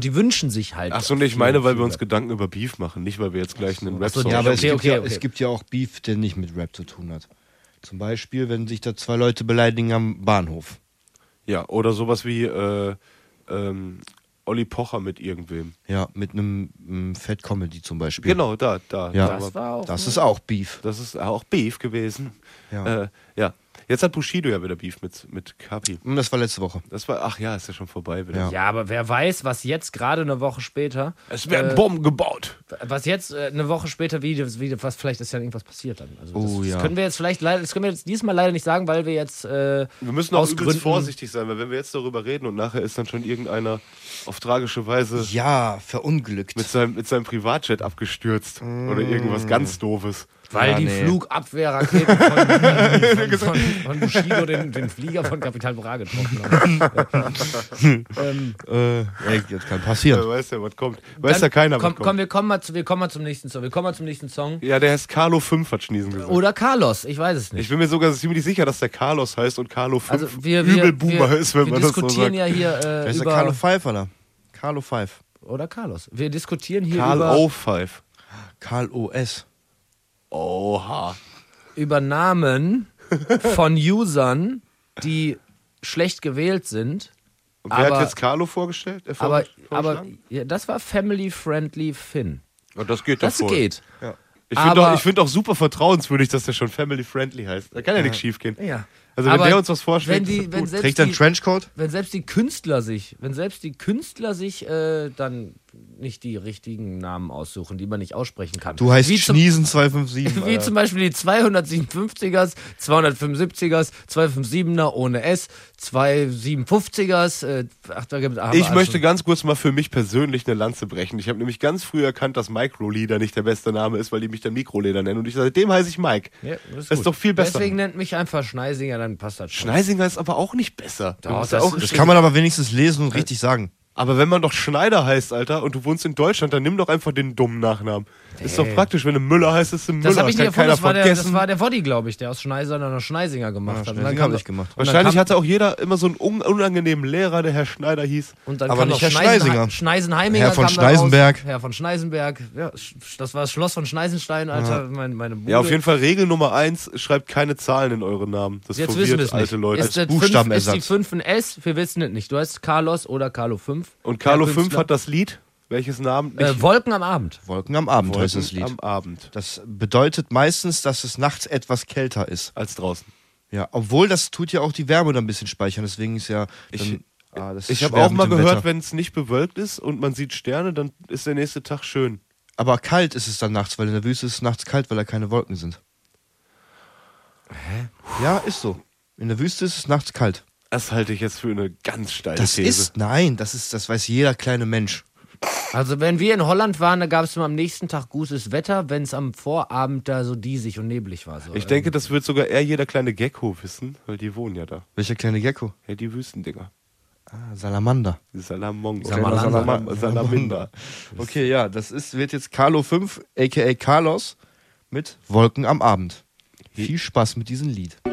Die wünschen sich halt. Achso, ich meine, weil wir uns Gedanken über Beef machen, nicht weil wir jetzt gleich einen Rap-Song Ja, aber Okay. es gibt ja auch Beef, der nicht mit Rap zu tun hat. Zum Beispiel, wenn sich da zwei Leute beleidigen am Bahnhof. Ja, oder sowas wie Olli Pocher mit irgendwem. Ja, mit einem Fat Comedy zum Beispiel. Genau, da. Ja, Das ist auch Beef. Das ist auch Beef gewesen. Ja. Ja. Jetzt hat Bushido ja wieder Beef mit Kapi. Und das war letzte Woche. Ist ja schon vorbei wieder. Ja, aber wer weiß, was jetzt gerade eine Woche später. Es werden Bomben gebaut. Was jetzt eine Woche später, was vielleicht ist ja irgendwas passiert dann. Also das ja. können wir jetzt diesmal leider nicht sagen, weil wir jetzt. Wir müssen auch aus übelst Gründen vorsichtig sein, weil wenn wir jetzt darüber reden und nachher ist dann schon irgendeiner auf tragische Weise Ja, verunglückt. mit seinem Privatjet abgestürzt oder irgendwas ganz Doofes. Weil Ja, die nee. Flugabwehrraketen von Bushido den Flieger von Capital Bra getroffen haben. Das kann passieren. Wer weiß ja, was kommt. Weiß ja keiner, was kommt. Komm, wir kommen mal zum nächsten Song. Ja, der heißt Carlo 5, hat Schniesen gesagt. Oder Carlos, ich weiß es nicht. Ich bin mir sogar ziemlich sicher, dass der Carlos heißt und Carlo 5 Also wir Übelboomer ist, wenn wir man das so diskutieren sagt. ja hier Wer ist der über... Carlo Five, oder? Carlo Five. Oder Carlos. Wir diskutieren hier Carl über... O5. Carl OS. Oha. über Namen von Usern, die schlecht gewählt sind. Und wer hat jetzt Carlo vorgestellt? Aber vorgeschlagen? ja, das war Family Friendly Finn. Oh, das geht Das doch voll. geht. Ja. Aber- Ich finde auch super vertrauenswürdig, dass der schon family friendly heißt. Da kann ja nichts schief gehen. Ja. Also wenn Aber der uns was vorschlägt, wenn ist das gut. selbst Trägt er einen Trenchcoat? wenn selbst die Künstler sich dann nicht die richtigen Namen aussuchen, die man nicht aussprechen kann. Du heißt Wie zum- Schniesen 257. Wie zum Beispiel die 257ers, 275ers, 257er ohne S, 257ers. Ich möchte ganz kurz mal für mich persönlich eine Lanze brechen. Ich habe nämlich ganz früh erkannt, dass Micro-Leader nicht der beste Name ist, weil die mich dann Mikroleder nennen. Und seitdem heiße ich Mike. Ja, das gut. ist doch viel besser. Deswegen nennt mich einfach Schneisinger, dann passt das schon. Schneisinger ist aber auch nicht besser. Doch, ist ja das auch Das kann man aber wenigstens lesen und richtig sagen. Aber wenn man doch Schneider heißt, Alter, und du wohnst in Deutschland, dann nimm doch einfach den dummen Nachnamen. Ist doch praktisch, wenn du Müller heißt, ist du Müller. Das habe ich nicht kann erfunden, keiner das war der Woddy, glaube ich, der aus Schneisern oder Schneisinger gemacht hat. Und dann Schneisinger kam hab ich gemacht. und dann Wahrscheinlich kam- hatte auch jeder immer so einen unangenehmen Lehrer, der Herr Schneider hieß. Und dann Aber kam nicht noch Herr Schneisinger. Schneisenheiminger. Herr von kam dann raus. Schneisenberg. Herr von Schneisenberg. Ja, das war das Schloss von Schneisenstein, Alter. Meine Bude. Ja, auf jeden Fall Regel Nummer 1, schreibt keine Zahlen in eure Namen. Das Jetzt wissen wir verwirrt es nicht. alte Leute. Ist, das Buchstabenersatz. ist die 5 ein S? Wir wissen es nicht. Du heißt Carlos oder Carlo 5. Und Carlo Der 5 Künstler. hat das Lied, welches Namen? Wolken am Abend. Wolken am Abend heißt das Lied. Am Abend. Das bedeutet meistens, dass es nachts etwas kälter ist. Als draußen. Ja, obwohl das tut ja auch die Wärme dann ein bisschen speichern. Deswegen ist ja. Das ist Ich habe schwer auch mit mal dem gehört, Wetter. wenn es nicht bewölkt ist und man sieht Sterne, dann ist der nächste Tag schön. Aber kalt ist es dann nachts, weil in der Wüste ist es nachts kalt, weil da keine Wolken sind. Hä? Ja, ist so. In der Wüste ist es nachts kalt. Das halte ich jetzt für eine ganz steile Das These. das weiß jeder kleine Mensch. Also wenn wir in Holland waren, da gab es immer am nächsten Tag gutes Wetter, wenn es am Vorabend da so diesig und neblig war. So. Ich denke, das wird sogar eher jeder kleine Gecko wissen, weil die wohnen ja da. Welcher kleine Gecko? Ja, die Wüstendinger. Salamander. Die Salamongo. Salamander. Okay, ja, wird jetzt Carlo 5, a.k.a. Carlos, mit Wolken am Abend. Viel Spaß mit diesem Lied.